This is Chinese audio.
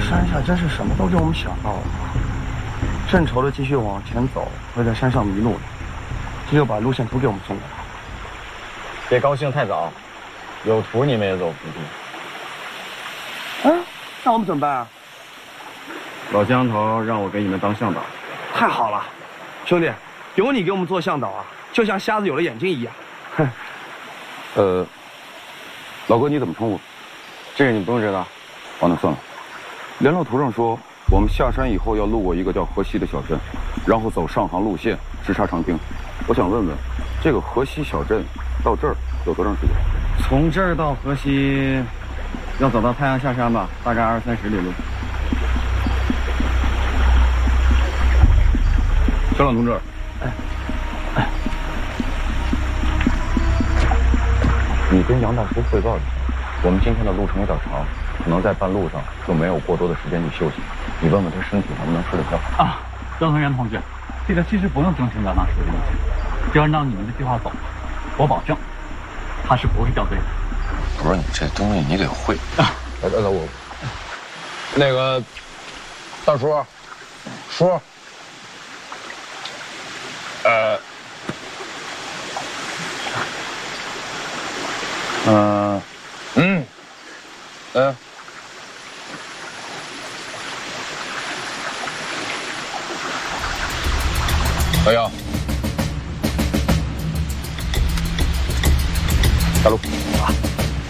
山下真是什么都给我们想到了。正愁着继续往前走会在山上迷路呢，这就把路线图给我们送过来。 别高兴太早，有图你们也走不定。 那我们怎么办啊？ 老江头让我给你们当向导。 太好了，兄弟，有你给我们做向导啊，就像瞎子有了眼睛一样。 老哥你怎么称呼？ 这个你不用知道。 哦，那算了。联络图上说，我们下山以后要路过一个叫河西的小镇，然后走上杭路线直插长汀。我想问问，这个河西小镇到这儿有多长时间？ 从这儿到河西，要走到太阳下山吧，大概20-30里路。 小朗同志，你跟杨大叔汇报一下，我们今天的路程有点长，可能在半路上就没有过多的时间去休息。你问问他身体能不能吃得消啊？张同元同志，这个其实不用征求杨大叔的意见，只要按照你们的计划走，我保证他是不会掉队的。 不是你这东西你得会啊！我那个大叔，叔。哎呀，大路。